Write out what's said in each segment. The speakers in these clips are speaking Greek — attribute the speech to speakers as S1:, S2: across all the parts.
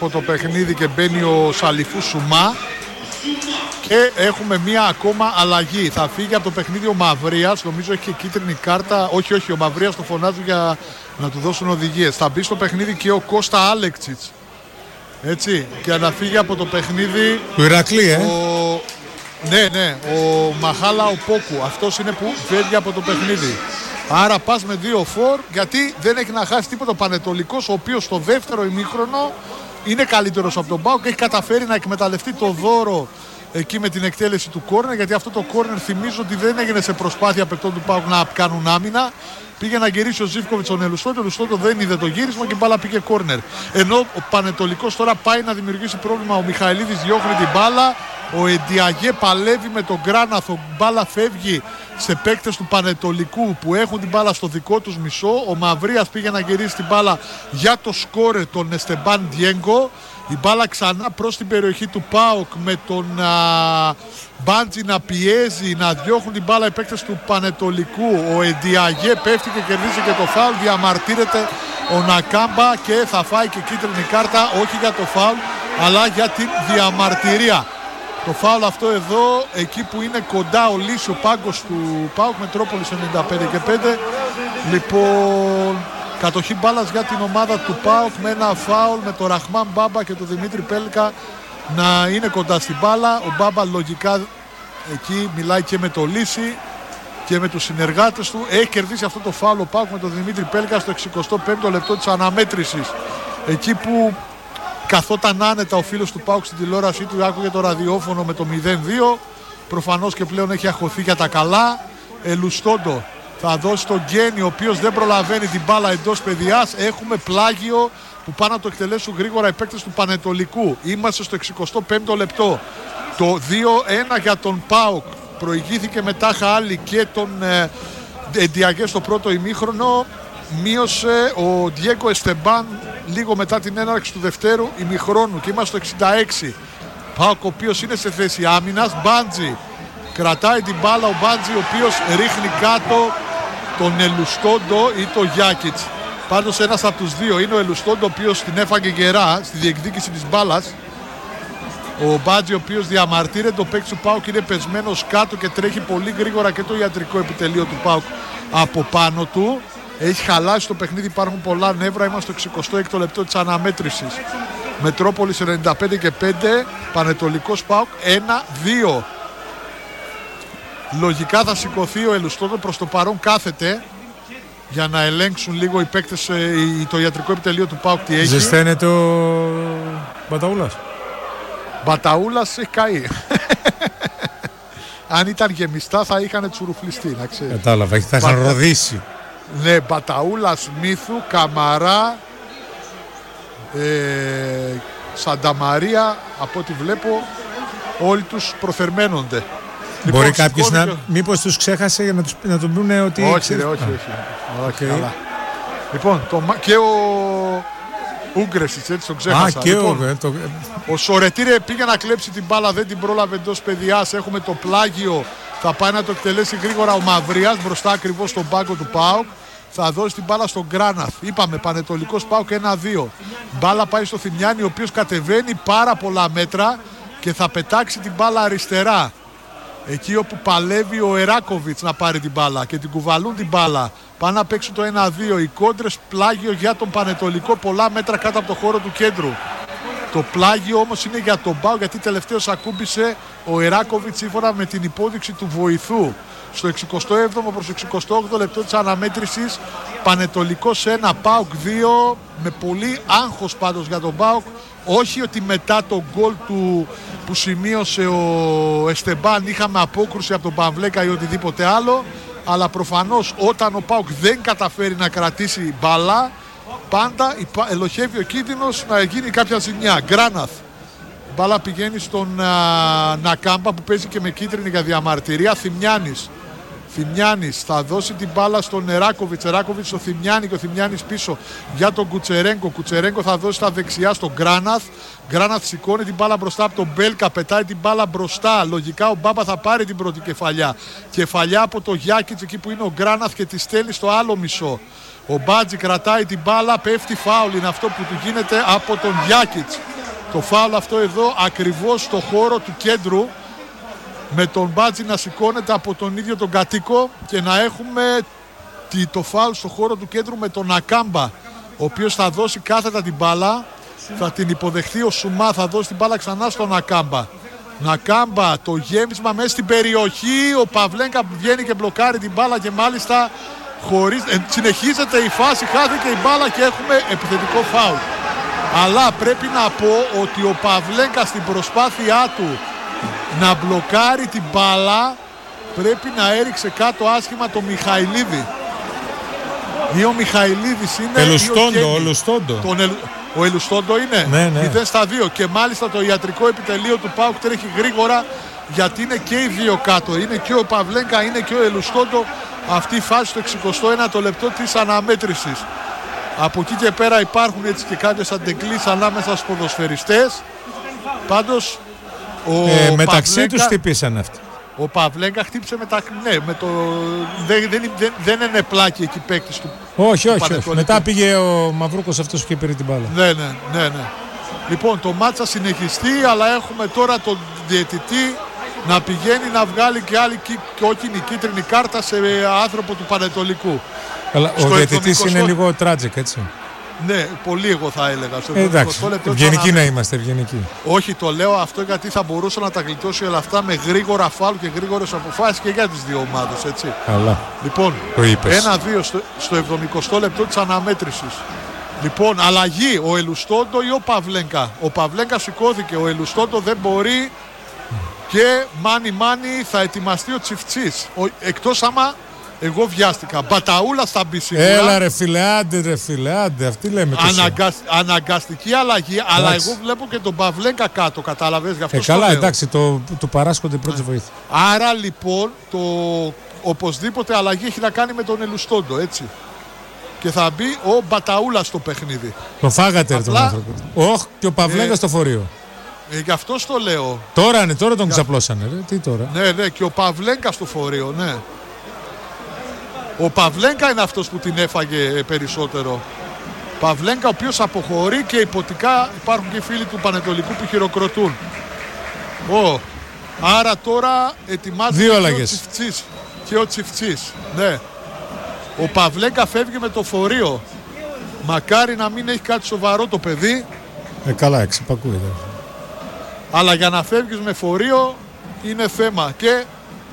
S1: από το παιχνίδι και μπαίνει ο Σαλιφού Σουμά. Και έχουμε μία ακόμα αλλαγή. Θα φύγει από το παιχνίδι ο Μαυρίας. Νομίζω έχει και κίτρινη κάρτα. Όχι, ο Μαυρίας το φωνάζει για να του δώσουν οδηγίες. Θα μπει στο παιχνίδι και ο Κώστα Άλεξιτς. Έτσι. Και να φύγει από το παιχνίδι
S2: του Ηρακλή,
S1: Ναι, ο Μαχάλα ο Πόκου. Αυτός είναι που φεύγει από το παιχνίδι. Άρα πας με 2 φορ, γιατί δεν έχει να χάσει τίποτα ο Πανετολικός, ο οποίος στο δεύτερο ημίχρονο είναι καλύτερος από τον ΠΑΟΚ και έχει καταφέρει να εκμεταλλευτεί το δώρο εκεί με την εκτέλεση του κόρνερ, γιατί αυτό το κόρνερ θυμίζω ότι δεν έγινε σε προσπάθεια παικτών του ΠΑΟΚ να κάνουν άμυνα. Πήγε να γυρίσει ο Ζίβκοβιτς τον Ελουστότο, ο Ελουστότο δεν είδε το γύρισμα και η μπάλα πήγε κόρνερ. Ενώ ο Πανετολικός τώρα πάει να δημιουργήσει πρόβλημα, ο Μιχαηλίδης διώχνει την μπάλα, ο Εντιαγέ παλεύει με τον Γκράναθο, μπάλα φεύγει σε παίκτες του Πανετολικού που έχουν την μπάλα στο δικό τους μισό. Ο Μαυρίας πήγε να γυρίσει την μπάλα για το σκόρερ τον Εστεμπάν Διέγκο. Η μπάλα ξανά προς την περιοχή του ΠΑΟΚ με τον Μπάντζι να πιέζει, να διώχνουν την μπάλα οι παίκτες του Πανετολικού. Ο Εντιαγέ πέφτει και κερδίζει και το φάουλ, διαμαρτύρεται ο Νακάμπα και θα φάει και κίτρινη κάρτα, όχι για το φάουλ αλλά για την διαμαρτυρία. Το φάουλ αυτό εδώ, εκεί που είναι κοντά ο Λύση, ο πάγκος του ΠΑΟΚ, Μετρόπολης 95 και 5. Λοιπόν, κατοχή μπάλας για την ομάδα του ΠΑΟΚ με ένα φάουλ με τον Ραχμάν Μπάμπα και τον Δημήτρη Πέλκα να είναι κοντά στην μπάλα. Ο Μπάμπα λογικά εκεί μιλάει και με το Λύση και με τους συνεργάτες του. Έχει κερδίσει αυτό το φάουλ ο ΠΑΟΚ με τον Δημήτρη Πέλκα στο 65ο λεπτό της αναμέτρησης. Εκεί που καθόταν άνετα ο φίλος του ΠΑΟΚ στην τηλεόρασή του, άκουγε το ραδιόφωνο με το 0-2. Προφανώς και πλέον έχει αχωθεί για τα καλά. Ελουστόντο θα δώσει τον Γκένι, ο οποίος δεν προλαβαίνει την μπάλα εντός παιδιάς. Έχουμε πλάγιο που πάνε να το εκτελέσουν γρήγορα οι παίκτες του Πανετολικού. Είμαστε στο 65ο λεπτό. Το 2-1 για τον ΠΑΟΚ. Προηγήθηκε μετά Χάλη και τον Εντιαγέ στο πρώτο ημίχρονο. Μείωσε ο Διέγκο Εστεμπάν λίγο μετά την έναρξη του δευτέρου ημιχρόνου και είμαστε στο 66. ΠΑΟΚ ο οποίος είναι σε θέση άμυνας. Μπάντζι κρατάει την μπάλα, ο Μπάντζι ο οποίος ρίχνει κάτω τον Ελουστόντο ή τον Γιάκιτς. Πάντως ένας από τους δύο είναι ο Ελουστόντο, ο οποίος την έφαγε γερά στη διεκδίκηση της μπάλας. Ο Μπάντζι ο οποίος διαμαρτύρεται, ο παίκτης του ΠΑΟΚ είναι πεσμένος κάτω και τρέχει πολύ γρήγορα και το ιατρικό επιτελείο του ΠΑΟΚ από πάνω του. Έχει χαλάσει το παιχνίδι, υπάρχουν πολλά νεύρα. Είμαστε στο 66ο λεπτό της αναμέτρησης. Μετρόπολης 95 και 5, Πανετολικός ΠΑΟΚ 1-2. Λογικά θα σηκωθεί ο Ελουστότο, προς το παρόν κάθεται για να ελέγξουν λίγο οι παίκτες, το ιατρικό επιτελείο του ΠΑΟΚ τι έχει.
S2: Ζεσταίνεται ο Μπαταούλας.
S1: Μπαταούλας έχει καεί. Αν ήταν γεμιστά θα είχαν τσουρουφλιστεί, να ξέρεις.
S2: Κατάλαβα, θα είχαν ροδίσει.
S1: Ναι, Μπαταούλας, Μύθου, Καμαρά, Σανταμαρία, από ό,τι βλέπω όλοι τους προθερμαίνονται.
S2: Μπορεί
S1: Λοιπόν,
S2: κάποιος μήπως τους ξέχασε για να τον πούνε ότι...
S1: Όχι, όχι. Καλά. Λοιπόν, και ο Ούγκρεσιτς, έτσι τον ξέχασα.
S2: Και
S1: λοιπόν, ο Σορετήρε πήγε να κλέψει την μπάλα, δεν την πρόλαβε εντός παιδιάς. Έχουμε το πλάγιο, θα πάει να το εκτελέσει γρήγορα ο Μαυρίας μπροστά ακριβώς στον πάγκο του ΠΑΟΚ. Θα δώσει την μπάλα στον Γκράναθ. Είπαμε Πανετολικός ΠΑΟΚ 1-2. Μπάλα πάει στο Θημιάνι, ο οποίος κατεβαίνει πάρα πολλά μέτρα και θα πετάξει την μπάλα αριστερά. Εκεί όπου παλεύει ο Εράκοβιτς να πάρει την μπάλα και την κουβαλούν την μπάλα. Πάνε να παίξουν το 1-2. Οι κόντρες, πλάγιο για τον Πανετολικό, πολλά μέτρα κάτω από το χώρο του κέντρου. Το πλάγιο όμως είναι για τον ΠΑΟΚ, γιατί τελευταίος ακούμπησε ο Εράκοβιτς σύμφωνα με την υπόδειξη του βοηθού. Στο 67ο προς 68ο λεπτό της αναμέτρησης, Πανετολικός 1, ΠΑΟΚ 2, με πολύ άγχος πάντως για τον ΠΑΟΚ. Όχι ότι μετά το γκολ του που σημείωσε ο Εστεμπάν είχαμε απόκρουση από τον Παυλέκα ή οτιδήποτε άλλο, αλλά προφανώς όταν ο ΠΑΟΚ δεν καταφέρει να κρατήσει μπάλα, πάντα ελοχεύει ο κίνδυνος να γίνει κάποια ζημιά. Γκράναθ. Μπάλα πηγαίνει στον Νακάμπα που παίζει και με κίτρινη για διαμαρτυρία. Θημιάνης θα δώσει την μπάλα στον Εράκοβιτς. Εράκοβιτς στο Θημιάνη και ο Θημιάνης πίσω για τον Κουτσερέγκο. Κουτσερέγκο θα δώσει στα δεξιά στον Γκράναθ. Γκράναθ σηκώνει την μπάλα μπροστά από τον Μπέλκα. Πετάει την μπάλα μπροστά. Λογικά ο Μπάμπα θα πάρει την πρώτη κεφαλιά. Κεφαλιά από το Γιάκιτς εκεί που είναι ο Γκράναθ και τη στέλνει στο άλλο μισό. Ο Μπάτζη κρατάει την μπάλα, πέφτει φάουλ, είναι αυτό που του γίνεται από τον Γιάκιτς. Το φάουλ αυτό εδώ ακριβώς στο χώρο του κέντρου, με τον Μπάτζη να σηκώνεται από τον ίδιο τον κατοίκο και να έχουμε το φάουλ στο χώρο του κέντρου με τον Ακάμπα, ο οποίος θα δώσει κάθετα την μπάλα, θα την υποδεχθεί ο Σουμά, θα δώσει την μπάλα ξανά στον Ακάμπα. Νακάμπα, το γέμισμα μέσα στην περιοχή, ο Παυλένκα βγαίνει και μπλοκάρει την μπάλα και μάλιστα χωρίς, συνεχίζεται η φάση, χάθηκε η μπάλα και έχουμε επιθετικό φάουλ. Αλλά πρέπει να πω ότι ο Παυλένκα στην προσπάθειά του να μπλοκάρει την μπάλα πρέπει να έριξε κάτω άσχημα το Μιχαηλίδη. Ή ο Μιχαηλίδης είναι
S2: Ελουστόντο,
S1: ο Ελουστόντο είναι.
S2: Ναι.
S1: 0-2 και μάλιστα το ιατρικό επιτελείο του ΠΑΟΚ τρέχει γρήγορα γιατί είναι και οι δύο κάτω. Είναι και ο Παυλένκα, είναι και ο Ελουστόντο. Αυτή η φάση στο 69ο λεπτό της αναμέτρησης. Από εκεί και πέρα υπάρχουν έτσι και κάποιες αντεγκλήσεις ανάμεσα στους ποδοσφαιριστές. Πάντως
S2: μεταξύ τους χτυπήσαν αυτοί.
S1: Ο Παυλένκα χτύπησε δεν είναι πλάκι εκεί παίκτης του.
S2: Όχι. Μετά πήγε ο Μαυρούκος αυτός και πήρε την μπάλα.
S1: Ναι. Λοιπόν, το μάτς θα συνεχιστεί, αλλά έχουμε τώρα τον διαιτητή να πηγαίνει να βγάλει και άλλη κόκκινη κίτρινη κάρτα σε άνθρωπο του Πανετολικού.
S2: Αλλά ο διαιτητής είναι λίγο tragic, έτσι.
S1: Ναι, πολύ εγώ θα έλεγα.
S2: Εντάξει, ευγενικοί να είμαστε, ευγενικοί.
S1: Όχι, το λέω αυτό γιατί θα μπορούσε να τα γλιτώσει όλα αυτά με γρήγορα φάουλ και γρήγορες αποφάσεις και για τις δύο ομάδες, έτσι.
S2: Καλά.
S1: Λοιπόν, 1-2 στο 70ο λεπτό της αναμέτρησης. Λοιπόν, αλλαγή, ο Ελουστόντο ή ο Παυλένκα. Ο Παυλένκα σηκώθηκε, ο Ελουστόντο δεν μπορεί και μάνι θα ετοιμαστεί ο Τσιφτσής. Εκτός άμα εγώ βιάστηκα. Μπαταούλα θα μπει σίγουρα.
S2: Έλα ρε φίλε, άντε, αυτή λέμε.
S1: Αναγκαστική αλλαγή, εντάξει. Αλλά εγώ βλέπω και τον Παυλένκα κάτω, κατάλαβες, γι' αυτό
S2: καλά,
S1: λέω.
S2: Εντάξει, του παράσχονται πρώτη βοήθεια.
S1: Άρα λοιπόν, οπωσδήποτε αλλαγή έχει να κάνει με τον Ελουστόντο, έτσι. Και θα μπει ο Μπαταούλα στο παιχνίδι.
S2: Το φάγατε τον άνθρωπο. Και ο Παυλένκα στο φορείο.
S1: Γι' αυτό το λέω.
S2: Τώρα τον ξαπλώσανε, ρε. Τι τώρα.
S1: Ναι, και ο Παυλένκα στο φορείο, ναι. Ο Παυλένκα είναι αυτός που την έφαγε περισσότερο. Παυλένκα, ο οποίος αποχωρεί και υποτικά υπάρχουν και φίλοι του Πανετολικού που χειροκροτούν. Άρα τώρα ετοιμάζεται και ο Τσιφτσής. Ναι. Ο Παυλένκα φεύγει με το φορείο. Μακάρι να μην έχει κάτι σοβαρό το παιδί.
S2: Καλά, εξυπακούεται.
S1: Αλλά για να φεύγεις με φορείο είναι θέμα. Και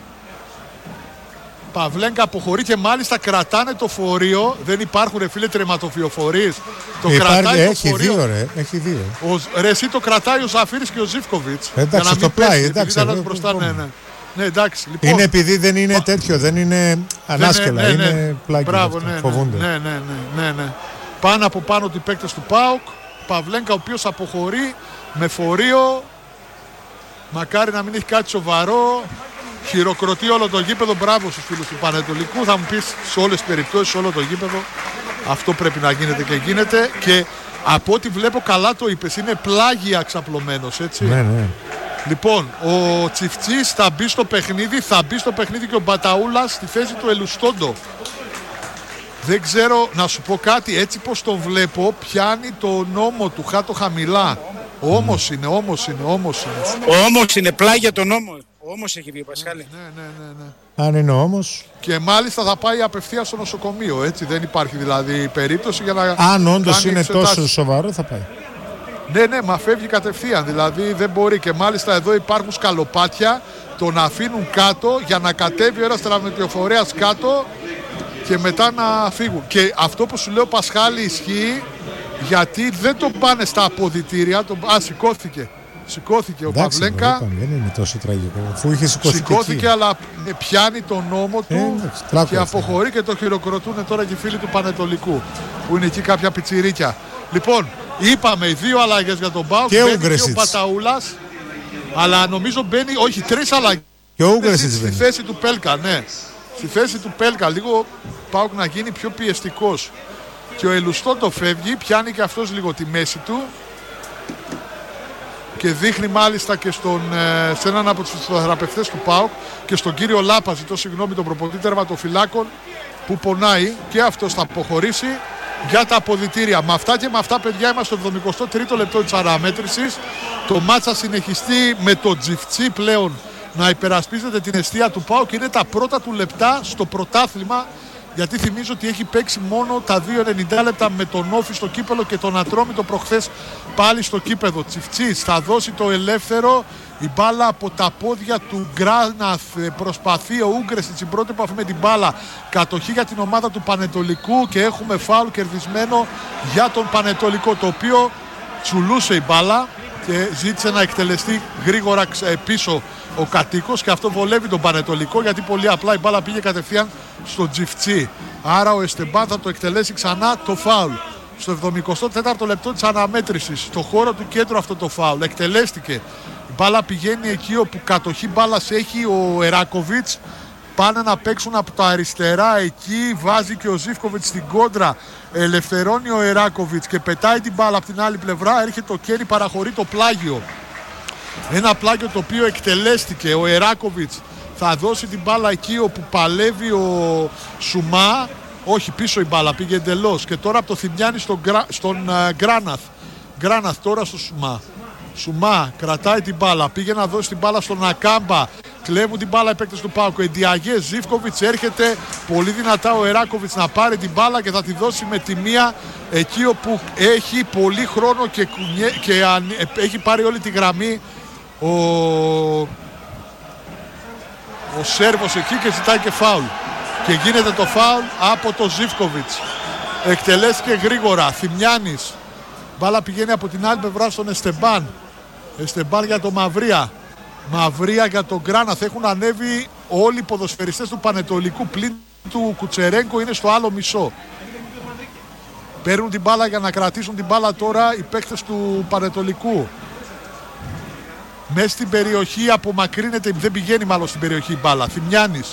S1: Παυλένκα αποχωρεί και μάλιστα κρατάνε το φορείο. Δεν υπάρχουν, ρε φίλε, τρεματοφιοφορείς. Το κρατάει το φορείο. Έχει δύο. Ρε, εσύ το κρατάει ο Ζαφύρης και ο Ζίβκοβιτς.
S2: Εντάξει, το πλάι, εντάξει.
S1: Ναι, εντάξει, λοιπόν.
S2: Είναι επειδή δεν είναι τέτοιο, δεν είναι ανάσκελα, είναι πλάκι.
S1: Μπράβο,
S2: φοβούνται.
S1: Ναι. Πάνω από πάνω οι παίκτες του ΠΑΟΚ. Παυλένκα, ο οποίος αποχωρεί με φορείο. Μακάρι να μην έχει κάτι σοβαρό. Χειροκροτεί όλο το γήπεδο. Μπράβο στους φίλους του Πανετολικού. Θα μου πεις σε όλες τις περιπτώσεις, σε όλο το γήπεδο. Αυτό πρέπει να γίνεται και γίνεται. Και από ό,τι βλέπω, καλά το είπες, είναι πλάγια ξαπλωμένος, έτσι.
S2: Ναι.
S1: Λοιπόν, ο Τσιφτσής θα μπει στο παιχνίδι, και ο Μπαταούλας στη θέση του Ελουστόντο. Δεν ξέρω, να σου πω κάτι, έτσι πως τον βλέπω, πιάνει το νόμο του χάτω χαμηλά. Όμως είναι.
S3: Όμως είναι πλάγια τον νόμο. Όμως έχει βγει ο Πασχάλη.
S1: Ναι.
S2: Αν είναι όμως.
S1: Και μάλιστα θα πάει απευθείας στο νοσοκομείο, έτσι. Δεν υπάρχει δηλαδή περίπτωση για να.
S2: Αν όντως είναι τόσο σοβαρό, θα πάει.
S1: Ναι, μα φεύγει κατευθείαν. Δηλαδή δεν μπορεί. Και μάλιστα εδώ υπάρχουν σκαλοπάτια. Τον αφήνουν κάτω για να κατέβει ένας τραυματιοφορέας κάτω και μετά να φύγουν. Και αυτό που σου λέω, Πασχάλη, ισχύει γιατί δεν τον πάνε στα αποδυτήρια. Σηκώθηκε ο Παυλένκα.
S2: Δεν είναι τόσο τραγικό. Αφού είχε
S1: σηκώθηκε, αλλά πιάνει τον νόμο του και αποχωρεί και το χειροκροτούν τώρα και οι φίλοι του Πανετολικού που είναι εκεί κάποια πιτσιρίκια. Λοιπόν, είπαμε οι δύο αλλαγές για τον ΠΑΟΚ.
S2: Και
S1: ο Παταούλας, αλλά νομίζω μπαίνει, όχι, 3 αλλαγές.
S2: Και ο Ούγκρεσιτς
S1: στη θέση του Πέλκα, ναι. Στη θέση του Πέλκα, λίγο ΠΑΟΚ να γίνει πιο πιεστικός. Και ο Ελουστόντο φεύγει, πιάνει και αυτός λίγο τη μέση του. Και δείχνει μάλιστα και σε έναν από τους θεραπευτές του ΠΑΟΚ και στον κύριο Λάπα, ζητώ συγγνώμη, τον προπονητή τερματοφυλάκων, που πονάει και αυτός θα αποχωρήσει για τα αποδυτήρια. Με αυτά και με αυτά, παιδιά, είμαστε στο 73ο λεπτό της αναμέτρησης. Το μάτς θα συνεχιστεί με το Τζιφτσί πλέον να υπερασπίζεται την εστία του ΠΑΟΚ και είναι τα πρώτα του λεπτά στο πρωτάθλημα, γιατί θυμίζω ότι έχει παίξει μόνο τα 2,90 λεπτά με τον Όφη στο κύπελο και τον Ατρόμητο προχθές πάλι στο κήπεδο. Τσιφτσής θα δώσει το ελεύθερο, η μπάλα από τα πόδια του Γκράναθ, προσπαθεί ο Ούγκρες στην πρώτη επαφή με την μπάλα, κατοχή για την ομάδα του Πανετολικού και έχουμε φάουλ κερδισμένο για τον Πανετολικό, το οποίο τσουλούσε η μπάλα και ζήτησε να εκτελεστεί γρήγορα πίσω ο κατοίκος και αυτό βολεύει τον Πανετολικό, γιατί πολύ απλά η μπάλα πήγε κατευθείαν στο Τζιφτσί. Άρα ο Εστεμπάν θα το εκτελέσει ξανά το φάουλ. Στο 74ο λεπτό της αναμέτρησης, στο χώρο του κέντρου αυτό το φάουλ εκτελέστηκε. Η μπάλα πηγαίνει εκεί όπου κατοχή μπάλας έχει ο Εράκοβιτς. Πάνε να παίξουν από τα αριστερά, εκεί βάζει και ο Ζίβκοβιτς στην κόντρα, ελευθερώνει ο Εράκοβιτς και πετάει την μπάλα από την άλλη πλευρά, έρχεται ο Κέρι, παραχωρεί το πλάγιο. Ένα πλάγιο το οποίο εκτελέστηκε, ο Εράκοβιτς θα δώσει την μπάλα εκεί όπου παλεύει ο Σουμά, όχι πίσω η μπάλα, πήγε εντελώς και τώρα από το Θημιάνι στον Γκράναθ. Γκράναθ τώρα στο Σουμά. Σουμά κρατάει την μπάλα, πήγε να δώσει την μπάλα στον Ακάμπα. Κλέβουν την μπάλα οι παίκτες του ΠΑΟΚ. Εντιαγέ, Ζίβκοβιτς, έρχεται πολύ δυνατά ο Εράκοβιτς να πάρει την μπάλα και θα τη δώσει με τη μία εκεί όπου έχει πολύ χρόνο και έχει πάρει όλη τη γραμμή ο Σέρβος εκεί και ζητάει και φάουλ. Και γίνεται το φάουλ από το Ζίβκοβιτς. Εκτελέστηκε γρήγορα. Θημιάνης. Μπάλα πηγαίνει από την άλλη πλευρά στον Εστεμπάν. Εστεμπάν για το Μαυρία. Μαυρία για τον Γκράναθ. Έχουν ανέβει όλοι οι ποδοσφαιριστές του Πανετολικού. Πλην του Κουτσερέγκο είναι στο άλλο μισό. Παίρνουν την μπάλα για να κρατήσουν την μπάλα τώρα οι παίκτες του Πανετολικού. Μέσα στην περιοχή απομακρύνεται, δεν πηγαίνει μάλλον στην περιοχή η μπάλα. Θημιάνης.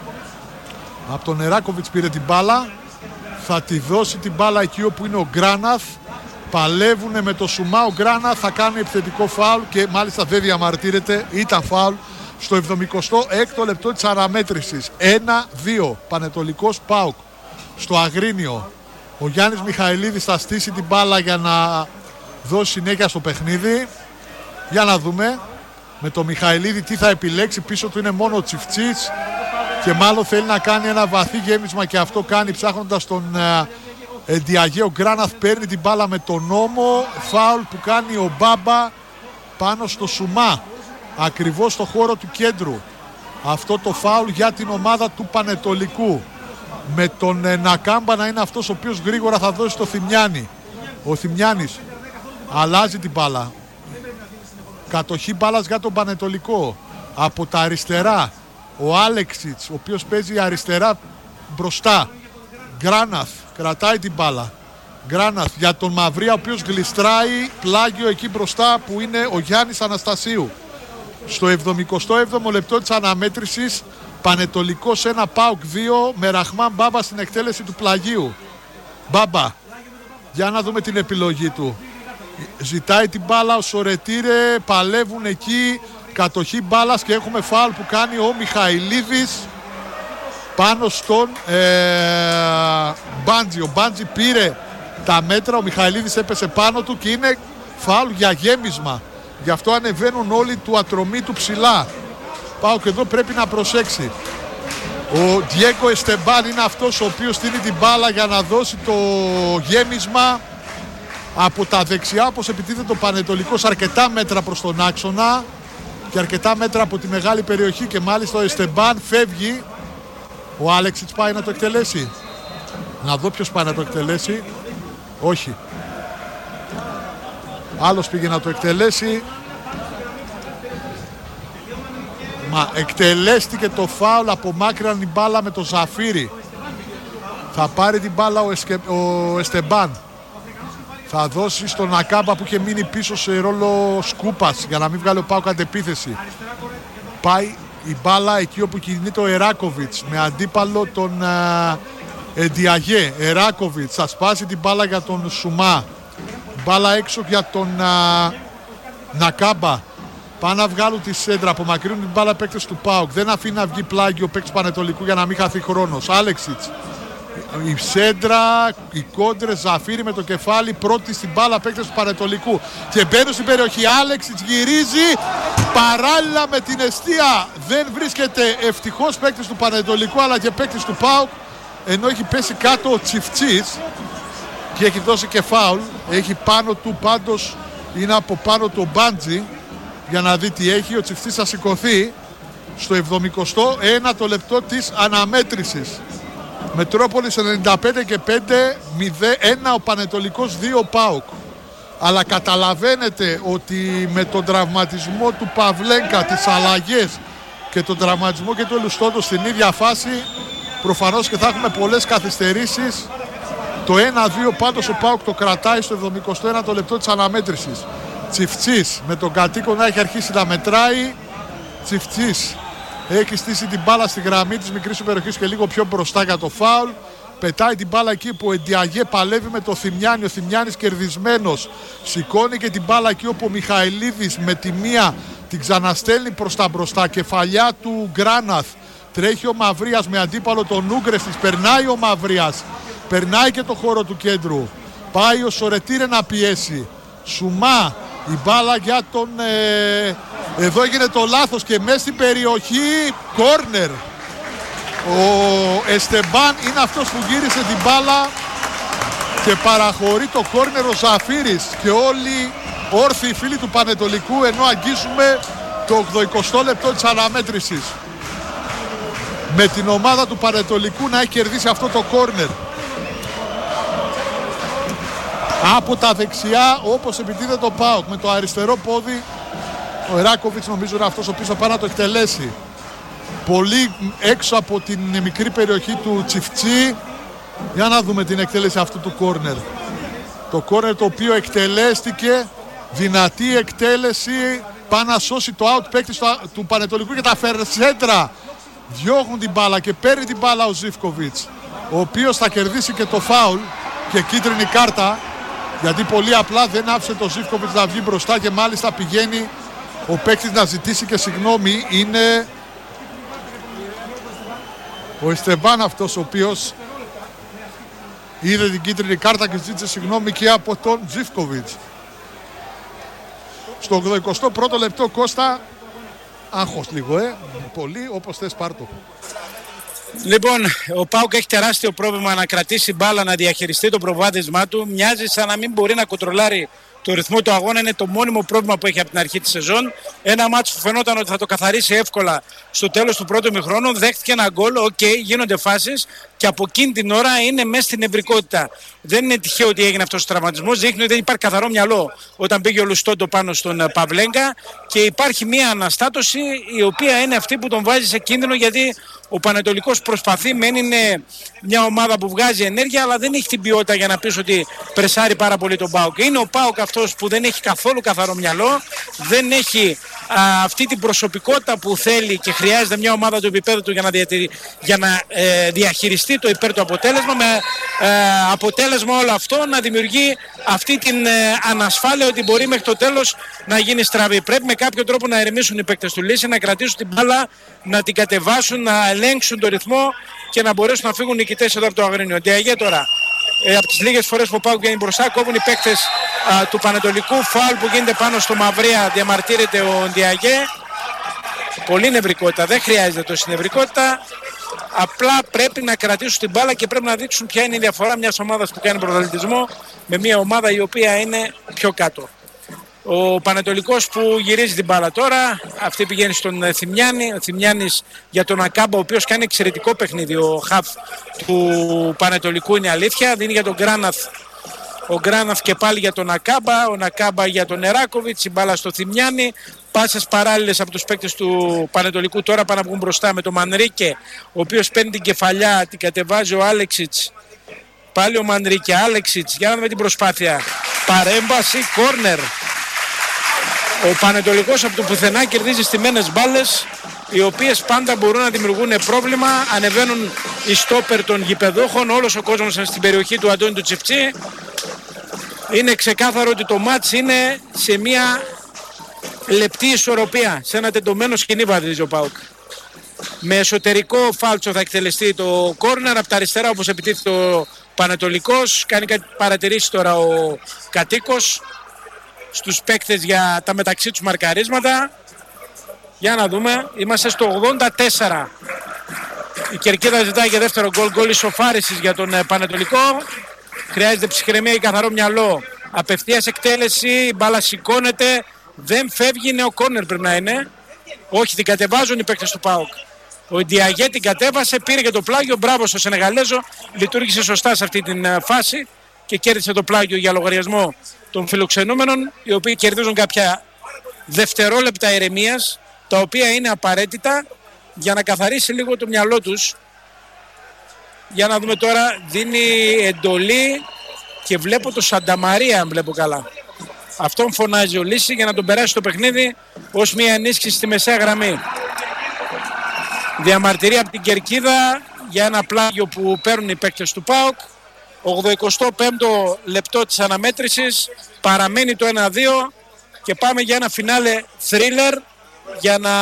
S1: Από τον Εράκοβιτς πήρε την μπάλα. Θα τη δώσει την μπάλα εκεί όπου είναι ο Γκράναθ. Παλεύουνε με το Σουμά. Ο Γκράναθ θα κάνει επιθετικό φάουλ και μάλιστα δεν διαμαρτύρεται. Ήταν φάουλ στο 76ο λεπτό της αναμέτρησης. 1-2 Πανετολικός ΠΑΟΚ στο Αγρίνιο. Ο Γιάννης Μιχαηλίδης θα στήσει την μπάλα για να δώσει συνέχεια στο παιχνίδι. Για να δούμε με το Μιχαηλίδη τι θα επιλέξει. Πίσω του είναι μόνο ο Τσιφτσής και μάλλον θέλει να κάνει ένα βαθύ γέμισμα και αυτό κάνει ψάχνοντας τον Εντιαγέο. Γκράναθ παίρνει την μπάλα με τον νόμο. Φάουλ που κάνει ο Μπάμπα πάνω στο Σουμά, ακριβώς στο χώρο του κέντρου. Αυτό το φάουλ για την ομάδα του Πανετολικού, με τον Νακάμπα να είναι αυτός ο οποίος γρήγορα θα δώσει το Θημιάνι. Ο Θημιάνης αλλάζει την μπάλα. Κατοχή μπάλας για τον Πανετολικό. Από τα αριστερά ο Άλεξιτς, ο οποίος παίζει αριστερά μπροστά. Γκράναθ κρατάει την μπάλα. Γκράναθ για τον Μαυρία, ο οποίος γλιστράει πλάγιο εκεί μπροστά που είναι ο Γιάννης Αναστασίου. Στο 77ο λεπτό της αναμέτρησης, Πανετολικός 1 ΠΑΟΚ 2 με Ραχμάν Μπάμπα στην εκτέλεση του πλαγίου. Μπάμπα, για να δούμε την επιλογή του. Ζητάει την μπάλα ο Σορετήρε, παλεύουν εκεί, κατοχή μπάλας και έχουμε φάουλ που κάνει ο Μιχαηλίδης πάνω στον Μπάντζι. Ο Μπάντζι πήρε τα μέτρα, ο Μιχαηλίδης έπεσε πάνω του και είναι φάουλ για γέμισμα. Γι' αυτό ανεβαίνουν όλοι του Ατρωμίτου ψηλά. Πάω και εδώ πρέπει να προσέξει. Ο Ντιέγκο Εστεμπάν είναι αυτός ο οποίος στείλει την μπάλα για να δώσει το γέμισμα. Από τα δεξιά, όπως επιτίθεται το Πανετολικός, αρκετά μέτρα προς τον άξονα και αρκετά μέτρα από τη μεγάλη περιοχή και μάλιστα ο Εστεμπάν φεύγει. Ο Άλεξιτς πάει να το εκτελέσει. Να δω ποιος πάει να το εκτελέσει. Όχι. Άλλος πήγε να το εκτελέσει. Μα εκτελέστηκε το φάουλ, απομάκρυναν την μπάλα με το Ζαφύρι. Θα πάρει την μπάλα ο Εστεμπάν. Θα δώσει στον Ακάμπα που είχε μείνει πίσω σε ρόλο σκούπας για να μην βγάλει ο ΠΑΟΚ αντεπίθεση. Πάει η μπάλα εκεί όπου κινείται ο Εράκοβιτς με αντίπαλο τον Εντιαγέ. Εράκοβιτς θα σπάσει την μπάλα για τον Σουμά. Μπάλα έξω για τον Νακάμπα. Πάνε να βγάλουν τη σέντρα, απομακρύνουν την μπάλα παίκτες του ΠΑΟΚ. Δεν αφήνει να βγει πλάγιο παίκτης Πανετολικού για να μην χαθεί χρόνος. Άλεξιτς Η σέντρα, οι κόντρες, Ζαφύρι με το κεφάλι, πρώτη στην μπάλα, παίκτες του Πανετολικού. Και μπαίνουν στην περιοχή, Άλεξιτς γυρίζει, παράλληλα με την εστία. Δεν βρίσκεται ευτυχώς παίκτης του Πανετολικού, αλλά και παίκτης του ΠΑΟΚ, ενώ έχει πέσει κάτω ο Τσιφτσής και έχει δώσει και φάουλ. Έχει πάνω του πάντως, είναι από πάνω του ο Μπάντζι, για να δει τι έχει. Ο Τσιφτσής θα σηκωθεί στο 71ο λεπτό της αναμέτρησης. Μετρόπολης 95 και 5, 0-1 ο Πανετολικός, 2 ο ΠΑΟΚ. Αλλά καταλαβαίνετε ότι με τον τραυματισμό του Παυλέγκα, τις αλλαγές και τον τραυματισμό και του Ελουστόντο στην ίδια φάση, προφανώς και θα έχουμε πολλές καθυστερήσεις. Το 1-2 πάντως ο ΠΑΟΚ το κρατάει στο 71ο λεπτό της αναμέτρησης. Τσιφτσής με τον κατοίκο να έχει αρχίσει να μετράει. Τσιφτσής έχει στήσει την μπάλα στη γραμμή της μικρής περιοχής και λίγο πιο μπροστά για το φάουλ. Πετάει την μπάλα εκεί που ο Εντιαγέ παλεύει με το Θημιάνι. Ο Θημιάνης κερδισμένος. Σηκώνει και την μπάλα εκεί όπου ο Μιχαηλίδης με τη μία την ξαναστέλνει προς τα μπροστά. Κεφαλιά του Γκράναθ. Τρέχει ο Μαυρίας με αντίπαλο τον Ούγκρες της. Περνάει ο Μαυρίας. Περνάει και το χώρο του κέντρου. Πάει ο Σορετήρε να πιέσει. Σουμά. Η μπάλα για τον... εδώ έγινε το λάθος και μέσα στην περιοχή κόρνερ. Ο Εστεμπάν είναι αυτός που γύρισε την μπάλα και παραχωρεί το κόρνερ ο Ζαφύρης και όλοι όρθιοι φίλοι του Πανετολικού, ενώ αγγίζουμε το 80 λεπτό της αναμέτρησης. Με την ομάδα του Πανετολικού να έχει κερδίσει αυτό το κόρνερ. Από τα δεξιά, όπως επιτίθεται το ΠΑΟΚ, με το αριστερό πόδι ο Εράκοβιτς νομίζω είναι αυτός ο οποίος θα πάει να το εκτελέσει. Πολύ έξω από την μικρή περιοχή του Τσιφτσί. Για να δούμε την εκτέλεση αυτού του κόρνερ. Το κόρνερ το οποίο εκτελέστηκε, δυνατή εκτέλεση, πάει να σώσει το out παίκτης του Πανετολικού και τα Φερσέντρα διώχνουν την μπάλα και παίρνει την μπάλα ο Ζίβκοβιτς, ο οποίος θα κερδίσει και το φάουλ και κίτρινη κάρτα, γιατί πολύ απλά δεν άφησε το Ζίβκοβιτς να βγει μπροστά και μάλιστα πηγαίνει ο παίκτης να ζητήσει και συγγνώμη. Είναι ο Εστεβάν αυτός ο οποίος είδε την κίτρινη κάρτα και ζήτησε συγγνώμη και από τον Ζίβκοβιτς. Στο 81ο λεπτό, Κώστα, άγχος λίγο, πολύ, όπως θες πάρτο.
S3: Λοιπόν, ο ΠΑΟΚ έχει τεράστιο πρόβλημα να κρατήσει μπάλα, να διαχειριστεί το προβάδισμά του. Μοιάζει σαν να μην μπορεί να κοντρολάρει το ρυθμό του αγώνα. Είναι το μόνιμο πρόβλημα που έχει από την αρχή της σεζόν. Ένα μάτσο που φαινόταν ότι θα το καθαρίσει εύκολα στο τέλος του πρώτου ημιχρόνου. Δέχτηκε ένα γκολ, γίνονται φάσεις και από εκείνη την ώρα είναι μέσα στην νευρικότητα. Δεν είναι τυχαίο ότι έγινε αυτός ο τραυματισμός. Δείχνει ότι δεν υπάρχει καθαρό μυαλό όταν πήγε ο Λουστόντο πάνω στον Παυλέγκα και υπάρχει μια αναστάτωση η οποία είναι αυτή που τον βάζει σε κίνδυνο, γιατί ο Πανετολικός προσπαθεί, μεν είναι μια ομάδα που βγάζει ενέργεια, αλλά δεν έχει την ποιότητα για να πεις ότι πρεσάρει πάρα πολύ τον ΠΑΟΚ. Είναι ο ΠΑΟΚ αυτός που δεν έχει καθόλου καθαρό μυαλό, δεν έχει αυτή την προσωπικότητα που θέλει και χρειάζεται μια ομάδα του επίπεδου του για να διαχειριστεί το υπέρ του αποτέλεσμα, με αποτέλεσμα όλο αυτό να δημιουργεί αυτή την ανασφάλεια ότι μπορεί μέχρι το τέλος να γίνει στραβή. Πρέπει με κάποιο τρόπο να ερεμήσουν οι παίκτες του Λύση, να κρατήσουν την μπάλα, να την κατεβάσουν, να ελέγξουν το ρυθμό και να μπορέσουν να φύγουν νικητές εδώ από το Αγρίνιο. Ντιαγέ τώρα, από τις λίγες φορές που πάω βγαίνει μπροστά, κόβουν οι παίκτες του Πανετολικού. Φάουλ που γίνεται πάνω στο Μαυρία, διαμαρτύρεται ο Ντιαγέ. Πολύ νευρικότητα, δεν χρειάζεται τόση νευρικότητα. Απλά πρέπει να κρατήσουν την μπάλα και πρέπει να δείξουν ποια είναι η διαφορά μιας ομάδας που κάνει πρωταθλητισμό με μια ομάδα η οποία είναι πιο κάτω. Ο Πανετολικός που γυρίζει την μπάλα τώρα, αυτή πηγαίνει στον Θημιάνη. Ο Θημιάνης για τον Ακάμπα, ο οποίος κάνει εξαιρετικό παιχνίδι. Ο χαφ του Πανετολικού είναι αλήθεια. Δίνει για τον Γκράναθ. Ο Γκράναθ και πάλι για τον Ακάμπα. Ο Ακάμπα για τον Εράκοβιτς. Η μπάλα στο Θημιάνη. Πάσες παράλληλες από τους παίκτες του Πανετολικού. Τώρα πάνε να βγουν μπροστά με τον Μανρίκε, ο οποίος παίρνει την κεφαλιά, την κατεβάζει ο Άλεξιτς. Πάλι ο Μανρίκε, Άλεξιτς. Για να δούμε την προσπάθεια. Παρέμβαση, κόρνερ. Ο Πανετολικός από το πουθενά κερδίζει στιμένες μπάλες, οι οποίες πάντα μπορούν να δημιουργούν πρόβλημα. Ανεβαίνουν οι στόπερ των γηπεδούχων, όλος ο κόσμος στην περιοχή του Αντώνη του Τσιφτσί. Είναι ξεκάθαρο ότι το μάτς είναι σε μια λεπτή ισορροπία, σε ένα τεντωμένο σκηνή βαδίζει ο ΠΑΟΚ. Με εσωτερικό φάλτσο θα εκτελεστεί το κόρνερ. Από τα αριστερά, όπως επιτίθεται ο Πανετολικός. Κάνει κάτι παρατηρήσεις τώρα ο Κατοίκος στους παίκτες για τα μεταξύ τους μαρκαρίσματα. Για να δούμε. Είμαστε στο 84. Η Κερκίδα ζητάει για δεύτερο γκολ. Γκολ ισοφάρισης για τον Πανετολικό. Χρειάζεται ψυχραιμία ή καθαρό μυαλό. Απευθείας εκτέλεση. Η μπάλα σηκώνεται. Δεν φεύγει. Νέο κόρνερ πρέπει να είναι. Όχι, την κατεβάζουν οι παίκτες του ΠΑΟΚ. Ο Ντιαγέ την κατέβασε, πήρε και το πλάγιο. Μπράβο στο Σενεγαλέζο. Λειτουργήσε σωστά σε αυτή την φάση και κέρδισε το πλάγιο για λογαριασμό των φιλοξενούμενων, οι οποίοι κερδίζουν κάποια δευτερόλεπτα ηρεμίας, τα οποία είναι απαραίτητα για να καθαρίσει λίγο το μυαλό τους. Για να δούμε τώρα, δίνει εντολή και βλέπω το Σανταμαρία, αν βλέπω καλά. Αυτόν φωνάζει ο Λύση για να τον περάσει το παιχνίδι ως μια ενίσχυση στη μεσαία γραμμή. Διαμαρτυρία από την Κερκίδα για ένα πλάγιο που παίρνουν οι παίκτες του ΠΑΟΚ. 85ο λεπτό της αναμέτρησης, παραμένει το 1-2 και πάμε για ένα φινάλε thriller για να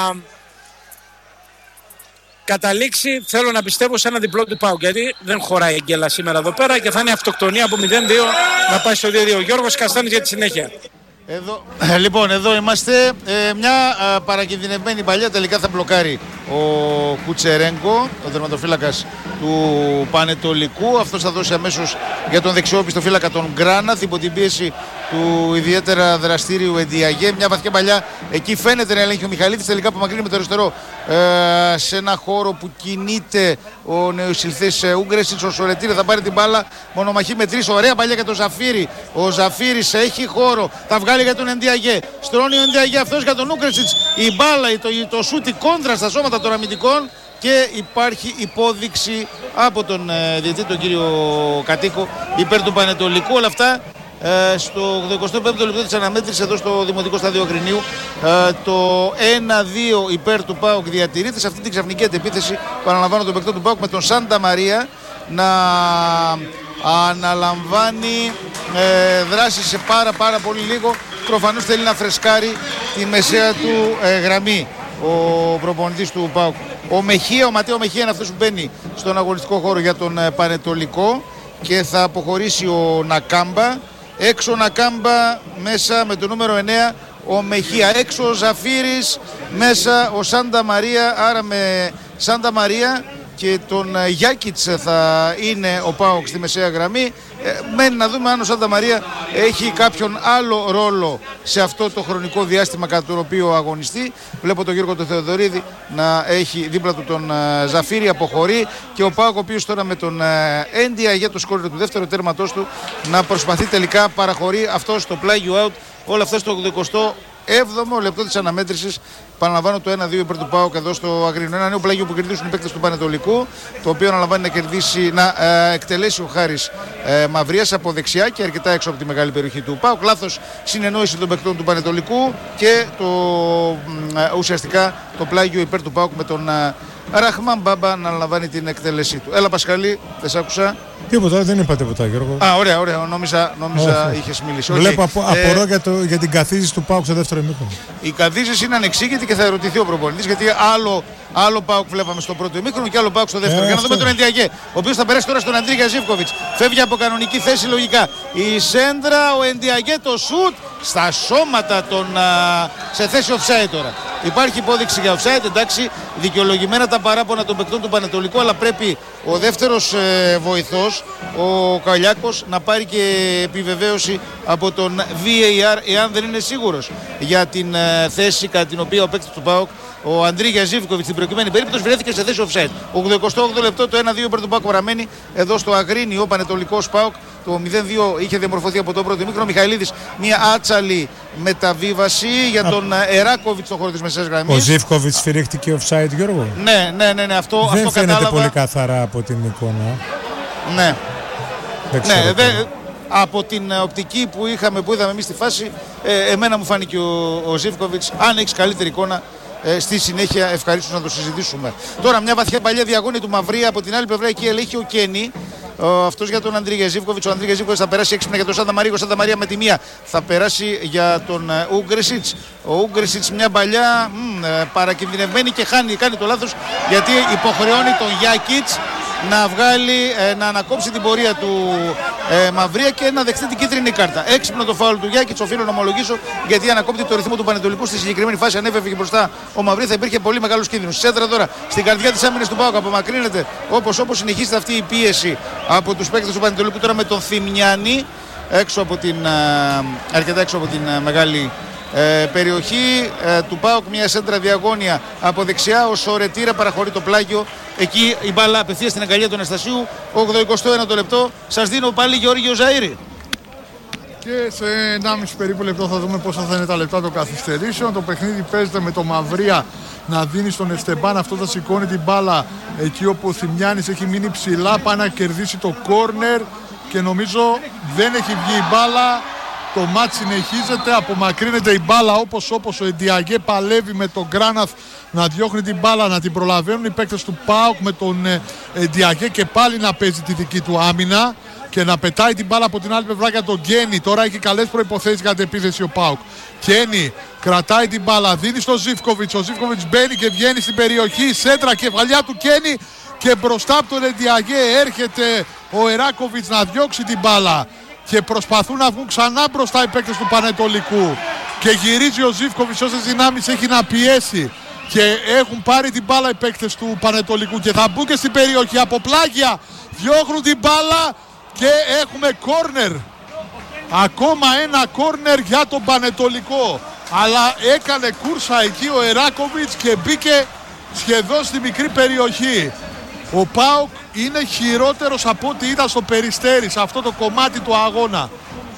S3: καταλήξει, θέλω να πιστεύω, σε ένα διπλό του ΠΑΟΚ, γιατί δεν χωράει εγγέλα σήμερα εδώ πέρα και θα είναι αυτοκτονία από 0-2 να πάει στο 2-2. Γιώργος Καστάνης για τη συνέχεια.
S4: Λοιπόν, εδώ είμαστε. Μια παρακινδυνευμένη παλιά τελικά θα μπλοκάρει ο Κουτσερέγκο, ο τερματοφύλακας του Πανετολικού. Αυτός θα δώσει αμέσως για τον δεξιόπιστο φύλακα τον Γκράναθ υπό την πίεση του ιδιαίτερα δραστήριου Εντιαγέ. Μια βαθιά παλιά, εκεί φαίνεται να ελέγχει ο Μιχαλίδης. Τελικά απομακρύνει με το αριστερό σε ένα χώρο που κινείται ο νεοεισηλθής Ούγκρεσιτς. Ο Σορετήρη θα πάρει την μπάλα, μονομαχή με τρεις. Ωραία παλιά για τον Ζαφύρη. Ο Ζαφύρης έχει χώρο, θα βγάλει για τον Εντιαγέ. Στρώνει ο Εντιαγέ αυτός για τον Ούγκρεσιτς. Η μπάλα, το σούτι κόντρα στα σώματα των αμυντικών. Και υπάρχει υπόδειξη από τον διαιτητή, τον κύριο Κατοίκο, υπέρ του Πανετολικού. Όλα αυτά στο 85ο λεπτό της αναμέτρησης εδώ στο Δημοτικό Στάδιο Αγρινίου. Το 1-2 υπέρ του ΠΑΟΚ διατηρείται σε αυτή την ξαφνική αντεπίθεση που αναλαμβάνω τον παικτό του ΠΑΟΚ με τον Σάντα Μαρία να αναλαμβάνει δράση σε πάρα πολύ λίγο. Προφανώς θέλει να φρεσκάρει τη μεσαία του γραμμή ο προπονητής του ΠΑΟΚ. Ο Ματέο Μεχία είναι αυτός που μπαίνει στον αγωνιστικό χώρο για τον Πανετολικό και θα αποχωρήσει ο Νακάμπα. Έξω ο Νακάμπα, μέσα με το νούμερο 9 ο Μεχία. Έξω ο Ζαφύρης, μέσα ο Σάντα Μαρία. Άρα με Σάντα Μαρία και τον Γιάκιτς θα είναι ο ΠΑΟΚ στη μεσαία γραμμή. Μένει να δούμε αν ο Σάντα Μαρία έχει κάποιον άλλο ρόλο σε αυτό το χρονικό διάστημα κατά το οποίο αγωνιστεί. Βλέπω τον Γιώργο τον Θεοδωρίδη να έχει δίπλα του τον Ζαφύρη, αποχωρεί, και ο ΠΑΟΚ ο οποίος τώρα με τον Έντια για το σκόρ του δεύτερου τέρματός του να προσπαθεί τελικά, παραχωρεί αυτό στο πλάγιο out. Όλα αυτά στο 87ο λεπτό της αναμέτρησης. Παραλαμβάνω το 1-2 υπέρ του ΠΑΟΚ εδώ στο Αγρίνο. Ένα νέο πλάγιο που κερδίσουν οι παίκτες του Πανετολικού, το οποίο αναλαμβάνει να εκτελέσει ο Χάρης Μαυρίας από δεξιά και αρκετά έξω από τη μεγάλη περιοχή του ΠΑΟΚ. Λάθος συνεννόηση των παίκτων του Πανετολικού και ουσιαστικά το πλάγιο υπέρ του ΠΑΟΚ με τον Ραχμάν Μπάμπα να αναλαμβάνει την εκτέλεσή του. Έλα Πασχαλή, δεν σ' άκουσα.
S2: Τίποτα, δεν είπα τίποτα, Γιώργο.
S4: Ωραία, νόμιζα είχες μιλήσει.
S2: Βλέπω απορώ για την καθίζηση του ΠΑΟΚ στο δεύτερο ημίχρονο.
S4: Η καθίζηση είναι ανεξήγητη και θα ερωτηθεί ο προπονητής, γιατί άλλο ΠΑΟΚ βλέπαμε στο πρώτο ημίχρονο και άλλο ΠΑΟΚ στο δεύτερο. Για να δούμε τον Εντιαγέ, ο οποίος θα περάσει τώρα στον Αντρίγια Ζίβκοβιτς. Φεύγει από κανονική θέση λογικά. Η σέντρα, ο Εντιαγέ, το σουτ στα σώματα σε θέση offside τώρα. Υπάρχει υπόδειξη για offside, εντάξει, δικαιολογημένα τα παράπονα των παικτών του Πανετολικού, αλλά πρέπει ο δεύτερος βοηθός, ο Καλιάκος, να πάρει και επιβεβαίωση από τον VAR εάν δεν είναι σίγουρος για την θέση κατά την οποία ο παίκτης του ΠΑΟΚ, ο Αντρίγια Ζίβκοβιτς, στην προκειμένη περίπτωση βρέθηκε σε θέση offside. 88ο λεπτό, το 1-2 υπέρ του ΠΑΟΚ παραμένει εδώ στο Αγρίνιο. Πανετολικός ΠΑΟΚ. Το 0-2 είχε διαμορφωθεί από τον πρώτο ημίχρονο. Μιχαηλίδης, μια άτσαλη μεταβίβαση για τον Εράκοβιτς στον χώρο της μεσαίας γραμμής.
S2: Ο Ζίβκοβιτς σφυρίχτηκε offside, Γιώργο.
S4: Ναι, αυτό
S2: δεν φαίνεται
S4: κατάλαβα.
S2: Πολύ καθαρά από την εικόνα.
S4: Ναι.
S2: Δεν ξέρω.
S4: Από την οπτική που είδαμε εμείς στη φάση, εμένα μου φάνηκε ο Ζίβκοβιτς. Αν έχεις καλύτερη εικόνα, στη συνέχεια ευχαρίστως να το συζητήσουμε. Τώρα μια βαθιά παλιά διαγώνη του Μαυρία, από την άλλη πλευρά εκεί ελέγχει ο Κένι. αυτός για τον Ανδρίγια Ζίβκοβιτς. Ο Ανδρίγια Ζίβκοβιτς θα περάσει έξυπνα για τον Σάντα Μαρία. Ο Σάντα Μαρία με τη μία θα περάσει για τον Ούγκρεσιτς. Ο Ούγκρεσιτς μια παλιά παρακινδυνευμένη και κάνει το λάθος, γιατί υποχρεώνει τον Γιάκιτς να να ανακόψει την πορεία του Μαυρία και να δεχτεί την κίτρινη κάρτα. Έξυπνο το φάουλ του Γιάκιτς, οφείλω να ομολογήσω, γιατί ανακόπτει το ρυθμό του Πανετολικού. Στη συγκεκριμένη φάση, αν έφευγε μπροστά ο Μαυρία, θα υπήρχε πολύ μεγάλος κίνδυνος. Σέντρα τώρα στην καρδιά της άμυνας του ΠΑΟΚ, απομακρύνεται όπως συνεχίζεται αυτή η πίεση από τους παίκτες του Πανετολικού τώρα με τον Θημιάνη αρκετά έξω από την μεγάλη περιοχή του ΠΑΟΚ. Μια σέντρα διαγώνια από δεξιά. Ο Σορετήρα παραχωρεί το πλάγιο. Εκεί η μπάλα απευθεία στην αγκαλιά του Αναστασίου. 81ο λεπτό. Σας δίνω πάλι Γεώργιο Ζαΐρη.
S1: Και σε 1,5 περίπου λεπτό θα δούμε πόσα θα είναι τα λεπτά των καθυστερήσεων. Το παιχνίδι παίζεται με το Μαυρία να δίνει στον Εστεμπάν. Αυτό θα σηκώνει την μπάλα εκεί όπου ο Θημιάνης έχει μείνει ψηλά. Πάει να κερδίσει το κόρνερ και νομίζω δεν έχει βγει η μπάλα. Το μάτς συνεχίζεται, απομακρύνεται η μπάλα όπως ο Εντιαγκέ παλεύει με τον Γκράναθ να διώχνει την μπάλα, να την προλαβαίνουν οι παίκτες του ΠΑΟΚ με τον Εντιαγκέ και πάλι να παίζει τη δική του άμυνα και να πετάει την μπάλα από την άλλη πλευρά για τον Γκένι. Τώρα έχει καλές προϋποθέσεις για την επίθεση ο ΠΑΟΚ. Γκένι κρατάει την μπάλα, δίνει στον Ζίβκοβιτς. Ο Ζίβκοβιτς μπαίνει και βγαίνει στην περιοχή. Σέντρα, κεφαλιά του Γκένι και μπροστά από τον Εντιαγκέ έρχεται ο Εράκοβιτς να διώξει την μπάλα. Και προσπαθούν να βγουν ξανά μπροστά οι παίκτες του Πανετολικού. Και γυρίζει ο Ζίβκοβιτς όσες δυνάμεις έχει να πιέσει. Και έχουν πάρει την μπάλα οι παίκτες του Πανετολικού. Και θα μπουν και στην περιοχή από πλάγια. Διώχνουν την μπάλα και έχουμε κόρνερ. Ακόμα ένα κόρνερ για τον Πανετολικό. Αλλά έκανε κούρσα εκεί ο Εράκοβιτς και μπήκε σχεδόν στη μικρή περιοχή. Ο ΠΑΟΚ είναι χειρότερος από ό,τι ήταν στο Περιστέρι, σε αυτό το κομμάτι του αγώνα.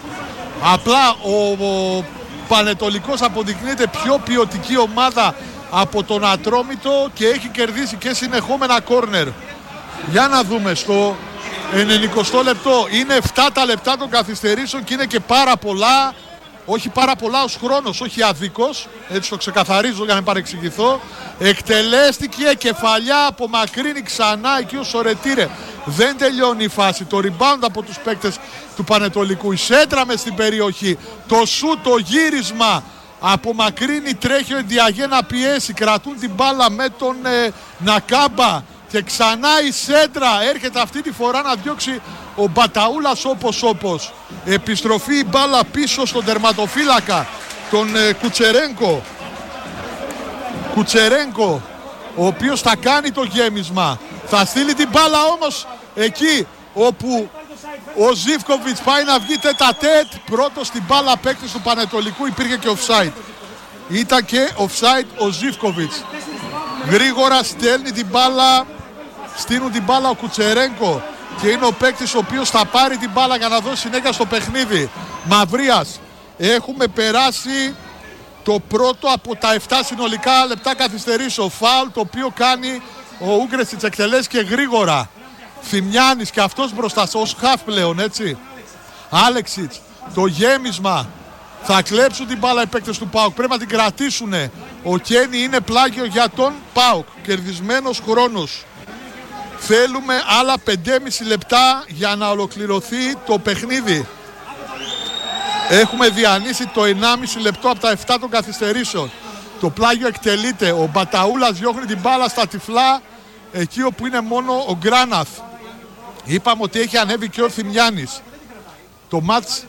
S1: Απλά ο Πανετολικός αποδεικνύεται πιο ποιοτική ομάδα από τον Ατρόμητο και έχει κερδίσει και συνεχόμενα κόρνερ. Για να δούμε στο 90 λεπτό. Είναι 7 τα λεπτά των καθυστερήσεων και είναι και πάρα πολλά. Όχι πάρα πολλά ως χρόνος, όχι αδίκως, έτσι το ξεκαθαρίζω για να παρεξηγηθώ. Εκτελέστηκε κεφαλιά, απομακρύνει ξανά εκεί ο Σορετήρε. Δεν τελειώνει η φάση. Το rebound από τους παίκτες του Πανετολικού. Η σέντρα μες στην περιοχή. Το σούτ, το γύρισμα. Απομακρύνει, τρέχει ο Εντιαγκέ να πιέσει. Κρατούν την μπάλα με τον Νακάμπα. Και ξανά η σέντρα. Έρχεται αυτή τη φορά να διώξει ο Μπαταούλας όπως. Επιστροφή η μπάλα πίσω στον τερματοφύλακα, τον Κουτσερένκο, ο οποίος θα κάνει το γέμισμα. Θα στείλει την μπάλα όμως εκεί όπου ο Ζίβκοβιτς πάει να βγει τέτα-τέτ. Πρώτος στην μπάλα παίκτης του Πανετολικού, υπήρχε και offside. Ήταν και offside ο Ζίβκοβιτς. Γρήγορα στέλνει την μπάλα, στείλουν την μπάλα ο Κουτσερένκο. Και είναι ο παίκτης ο οποίος θα πάρει την μπάλα για να δώσει συνέχεια στο παιχνίδι. Μαυρίας. Έχουμε περάσει το πρώτο από τα 7 συνολικά λεπτά καθυστερήσεων. Φάουλ το οποίο κάνει ο Ούγκρεσιτς, εκτελέσει και γρήγορα. Θημιάνης και αυτός μπροστά ως χαφ πλέον, έτσι. Άλεξιτς. Το γέμισμα. Θα κλέψουν την μπάλα οι παίκτες του ΠΑΟΚ. Πρέπει να την κρατήσουν. Ο Κένι είναι πλάγιο για τον ΠΑΟΚ. Κερδισμένος χρόνος. Θέλουμε άλλα 5,5 λεπτά για να ολοκληρωθεί το παιχνίδι. Έχουμε διανύσει το 1,5 λεπτό από τα 7 των καθυστερήσεων. Το πλάγιο εκτελείται. Ο Μπαταούλας διώχνει την μπάλα στα τυφλά εκεί όπου είναι μόνο ο Γκράναθ. Είπαμε ότι έχει ανέβει και ο Θημιάνης. Το μάτς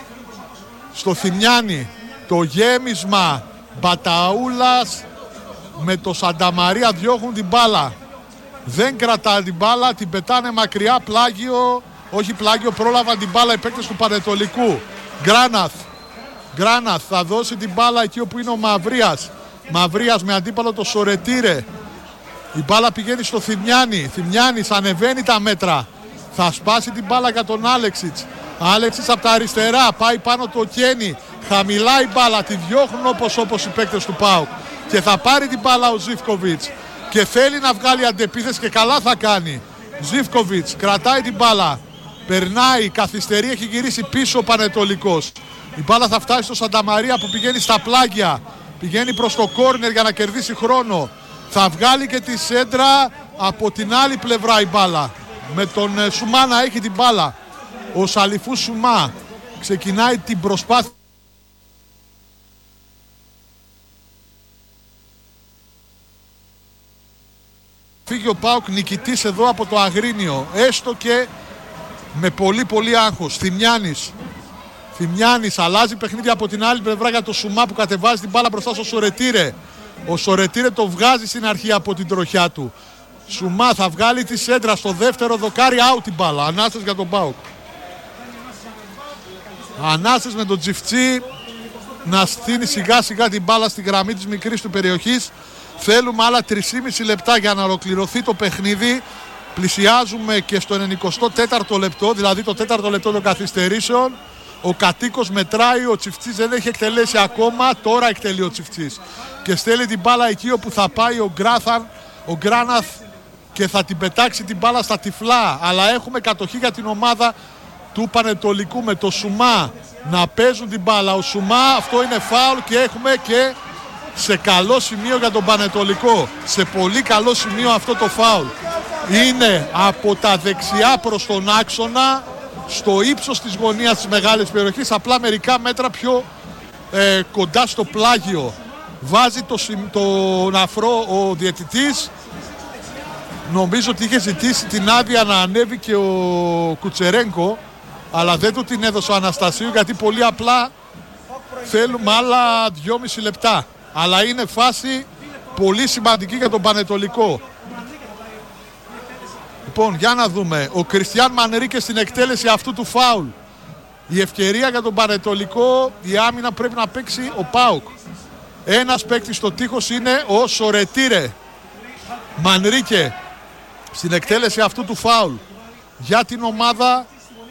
S1: στο Θημιάνη. Το γέμισμα. Μπαταούλας με το Σανταμαρία διώχνουν την μπάλα. Δεν κρατάει την μπάλα, την πετάνε μακριά, πλάγιο, όχι πλάγιο, πρόλαβαν την μπάλα οι παίκτες του Πανετολικού. Γκράναθ θα δώσει την μπάλα εκεί όπου είναι ο Μαυρίας. Μαυρίας με αντίπαλο το Σορετήρε. Η μπάλα πηγαίνει στο Θημιάνη. Θημιάνης ανεβαίνει τα μέτρα. Θα σπάσει την μπάλα για τον Άλεξιτς. Άλεξιτς από τα αριστερά, πάει πάνω το Κένι. Χαμηλά η μπάλα, τη διώχνουν όπως οι παίκτες του ΠΑΟΚ. Και θα πάρει την μπάλα ο Ζίβκοβιτς. Και θέλει να βγάλει αντεπίθεση και καλά θα κάνει. Ζίβκοβιτς κρατάει την μπάλα. Περνάει, καθυστερεί, έχει γυρίσει πίσω ο Πανετολικός. Η μπάλα θα φτάσει στο Σανταμαρία που πηγαίνει στα πλάγια. Πηγαίνει προς το κόρνερ για να κερδίσει χρόνο. Θα βγάλει και τη σέντρα από την άλλη πλευρά η μπάλα. με τον Σουμά να έχει την μπάλα. Ο Σαλιφού Σουμά ξεκινάει την προσπάθεια. Φύγει ο ΠΑΟΚ νικητής εδώ από το Αγρίνιο, έστω και με πολύ άγχος. Θημιάνης αλλάζει παιχνίδι από την άλλη πλευρά για το Σουμά που κατεβάζει την μπάλα μπροστά στο Σορετήρε. Ο Σορετήρε το βγάζει στην αρχή από την τροχιά του. Σουμά θα βγάλει τη σέντρα στο δεύτερο δοκάρι, out την μπάλα. Ανάστες για τον ΠΑΟΚ. Ανάστες με τον Τζιφτσί να στείνει σιγά σιγά την μπάλα στη γραμμή της μικρής του περιοχής. Θέλουμε άλλα 3,5 λεπτά για να ολοκληρωθεί το παιχνίδι. Πλησιάζουμε και στο 94ο λεπτό, δηλαδή το 4ο λεπτό των καθυστερήσεων. Ο Κατοίκος μετράει, ο Τσιφτσής δεν έχει εκτελέσει ακόμα, τώρα εκτελεί ο Τσιφτσής. Και στέλνει την μπάλα εκεί όπου θα πάει ο Γκράναθ και θα την πετάξει την μπάλα στα τυφλά. Αλλά έχουμε κατοχή για την ομάδα του Πανετολικού με το Σουμά να παίζουν την μπάλα. Ο Σουμά, αυτό είναι φάουλ και έχουμε και σε καλό σημείο για τον Πανετολικό. Σε πολύ καλό σημείο αυτό το φάουλ. Είναι από τα δεξιά προς τον άξονα, στο ύψος της γωνίας της μεγάλης περιοχής, απλά μερικά μέτρα πιο κοντά στο πλάγιο. Βάζει τον αφρό ο διαιτητής. Νομίζω ότι είχε ζητήσει την άδεια να ανέβει και ο Κουτσερένκο, αλλά δεν του την έδωσε ο Αναστασίου, γιατί πολύ απλά θέλουμε άλλα 2,5 λεπτά. Αλλά είναι φάση πολύ σημαντική για τον Πανετολικό. Λοιπόν, για να δούμε. Ο Κριστιάν Μανρίκε στην εκτέλεση αυτού του φάουλ. Η ευκαιρία για τον Πανετολικό, η άμυνα πρέπει να παίξει ο ΠΑΟΚ. Ένας παίκτης στο τείχος είναι ο Σορετήρε. Μανρίκε στην εκτέλεση αυτού του φάουλ για την ομάδα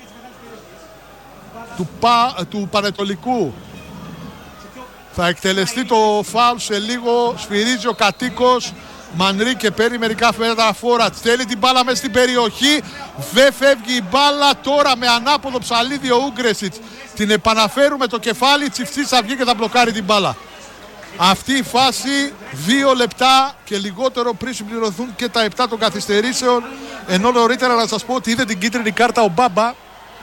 S1: του Πανετολικού. Θα εκτελεστεί το φάουλ σε λίγο. Σφυρίζει ο Κατοίκος. Μανρίκε παίρνει μερικά φέρτα φόρα. Στέλνει την μπάλα μέσα στην περιοχή. Δεν φεύγει η μπάλα. Τώρα με ανάποδο ψαλίδι ο Ούγκρεσιτς. Την επαναφέρουμε το κεφάλι. Τσιφτσής θα βγει και θα μπλοκάρει την μπάλα. Αυτή η φάση 2 λεπτά και λιγότερο πριν συμπληρωθούν και τα 7 των καθυστερήσεων. Ενώ νωρίτερα να σας πω ότι είδε την κίτρινη κάρτα ο Μπάμπα.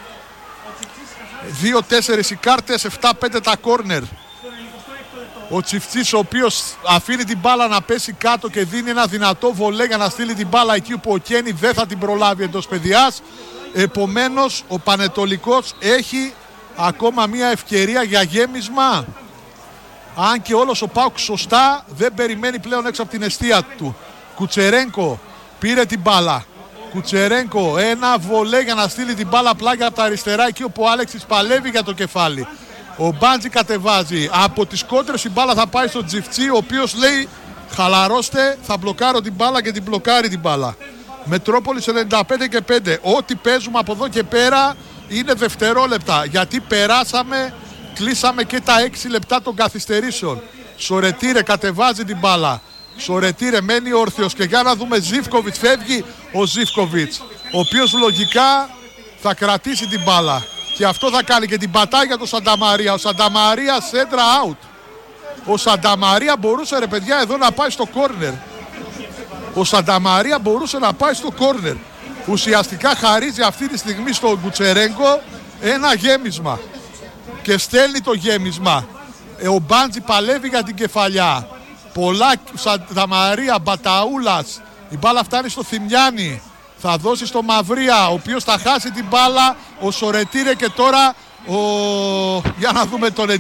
S1: 2-4 οι κάρτες, 7-5 τα κόρνερ. Ο Τσιφτσής, ο οποίος αφήνει την μπάλα να πέσει κάτω και δίνει ένα δυνατό βολέ για να στείλει την μπάλα εκεί που ο Κένι δεν θα την προλάβει εντός παιδιάς. Επομένως ο Πανετολικός έχει ακόμα μια ευκαιρία για γέμισμα. Αν και όλος ο ΠΑΟΚ σωστά δεν περιμένει πλέον έξω από την εστία του. Κουτσερένκο πήρε την μπάλα. Κουτσερένκο, ένα βολέ για να στείλει την μπάλα πλάγια από τα αριστερά εκεί όπου ο Άλεξης παλεύει για το κεφάλι. Ο Μπάντζη κατεβάζει. Από τις κόντρες η μπάλα θα πάει στον Τζιφτσί, ο οποίος λέει χαλαρώστε, θα μπλοκάρω την μπάλα και την μπλοκάρει την μπάλα. Μετρόπολης 95 και 5. Ό,τι παίζουμε από εδώ και πέρα είναι δευτερόλεπτα. Γιατί περάσαμε, κλείσαμε και τα 6 λεπτά των καθυστερήσεων. Σορετήρε κατεβάζει την μπάλα. Σορετήρε μένει όρθιος και για να δούμε Ζίβκοβιτς. Φεύγει ο Ζίβκοβιτς, ο οποίος λογικά θα κρατήσει την μπάλα. Και αυτό θα κάνει και την πατάει για τον Σανταμαρία. Ο Σανταμαρία σέντρα out. Ο Σανταμαρία μπορούσε ρε παιδιά εδώ να πάει στο κόρνερ. Ο Σανταμαρία μπορούσε να πάει στο κόρνερ. Ουσιαστικά χαρίζει αυτή τη στιγμή στον Κουτσερέγκο ένα γέμισμα. Και στέλνει το γέμισμα. Ο Μπάντζη παλεύει για την κεφαλιά. Πολλά Σανταμαρία, Μπαταούλας. Η μπάλα φτάνει στο Θημιάνι. Θα δώσει στο Μαυρία, ο οποίος θα χάσει την μπάλα. Ο Σορετήρε και τώρα για να δούμε τον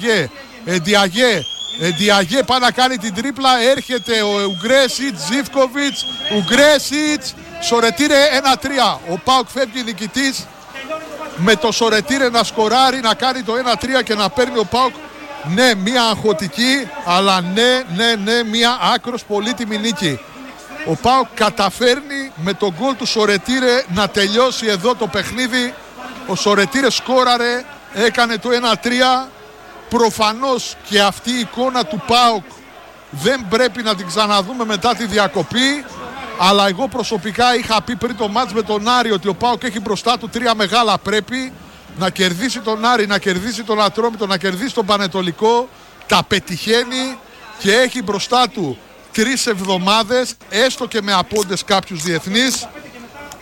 S1: Εντιαγέ πάει να κάνει την τρίπλα. Έρχεται ο Ουγκρέσιτς, Ζίβκοβιτς, Ουγκρέσιτς, Σορετήρε 1-3. Ο ΠΑΟΚ φεύγει νικητής με το Σορετήρε να σκοράρει, να κάνει το 1-3 και να παίρνει ο ΠΑΟΚ. Ναι, μια αγχωτική, αλλά ναι, μια άκρος πολύτιμη νίκη. Ο ΠΑΟΚ καταφέρνει με τον γκολ του Σορετήρε να τελειώσει εδώ το παιχνίδι. Ο Σορετήρε σκόραρε, έκανε το 1-3. Προφανώς και αυτή η εικόνα του ΠΑΟΚ δεν πρέπει να την ξαναδούμε μετά τη διακοπή. Αλλά εγώ προσωπικά είχα πει πριν το μάτς με τον Άρη ότι ο ΠΑΟΚ έχει μπροστά του 3 μεγάλα πρέπει. Να κερδίσει τον Άρη, να κερδίσει τον Ατρόμητο, να κερδίσει τον Πανετολικό. Τα πετυχαίνει και έχει μπροστά του 3 εβδομάδες, έστω και με απόντες κάποιους διεθνείς,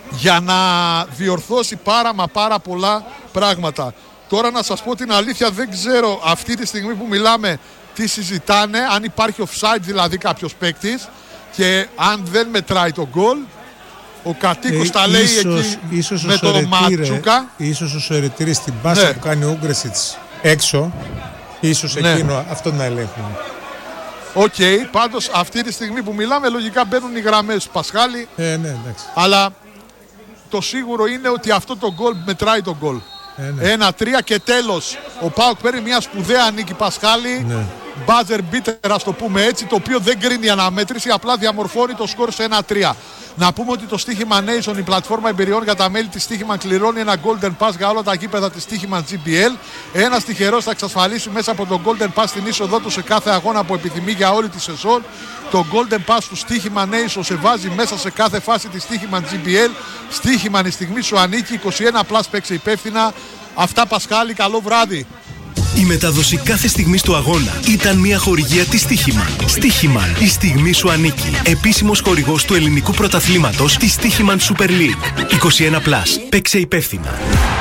S1: για να διορθώσει πάρα πολλά πράγματα. Τώρα να σας πω την αλήθεια, δεν ξέρω αυτή τη στιγμή που μιλάμε τι συζητάνε, αν υπάρχει offside δηλαδή κάποιος παίκτης και αν δεν μετράει το γκολ. Ο Κατοίκος τα λέει εκεί με τον Ματσούκα.
S2: Ίσως ο Σερετήρης στην πάσα που κάνει ο Ούγκρεσιτς έξω, ίσως εκείνο αυτό να ελέγχουν.
S1: Οκ, πάντως αυτή τη στιγμή που μιλάμε λογικά μπαίνουν οι γραμμές του Πασχάλη.
S2: Εντάξει.
S1: Αλλά το σίγουρο είναι ότι αυτό το γκολ μετράει το γκολ. 1-3 και τέλος. Ο ΠΑΟΚ παίρνει μια σπουδαία νίκη, Πασχάλη. Buzzer beater, ας το πούμε έτσι, το οποίο δεν κρίνει η αναμέτρηση, απλά διαμορφώνει το σκορ σε 1-3. Να πούμε ότι το Στοίχημα Nation, η πλατφόρμα εμπειριών για τα μέλη της Στοίχημα, κληρώνει ένα Golden Pass για όλα τα γήπεδα της Στοίχημα GBL. Ένας τυχερός θα εξασφαλίσει μέσα από το Golden Pass την είσοδό του σε κάθε αγώνα που επιθυμεί για όλη τη σεζόν. Το Golden Pass του Στοίχημα Nation σε βάζει μέσα σε κάθε φάση της Στοίχημα GBL. Στοίχημα, η στιγμή σου ανήκει. 21+, παίξε υπεύθυνα. Αυτά, Πασχάλη, καλό βράδυ.
S5: Η μετάδοση κάθε στιγμής του αγώνα ήταν μια χορηγία της Στοίχημαν. Στοίχημαν, η στιγμή σου ανήκει. Επίσημος χορηγός του ελληνικού πρωταθλήματος της Στοίχημαν Super League. 21+, παίξε υπεύθυνα.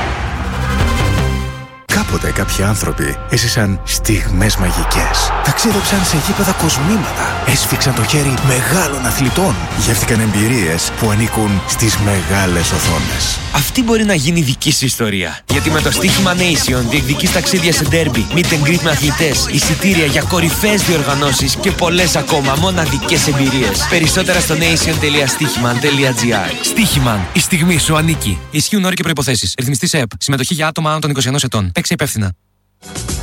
S6: Κάποτε κάποιοι άνθρωποι έζησαν στιγμές μαγικές. Ταξίδεψαν σε γήπεδα κοσμήματα. Έσφιξαν το χέρι μεγάλων αθλητών. Γεύτηκαν εμπειρίες που ανήκουν στις μεγάλες οθόνες.
S7: Αυτή μπορεί να γίνει δική σου ιστορία. Γιατί με το Στοίχημα Nation διεκδικείς ταξίδια σε ντέρμπι, meet and greet με αθλητές, εισιτήρια για κορυφαίες διοργανώσεις και πολλές ακόμα μοναδικές εμπειρίες. Περισσότερα στο nation.stichiman.gr. Στοίχημαν, η στιγμή σου ανήκει. Ισχύουν όροι και προϋποθέσεις. Ρυθμιστής ΕΕΠ. Συμμετοχή για άτομα άνω των 21 ετών. Παίξε υπεύθυνα.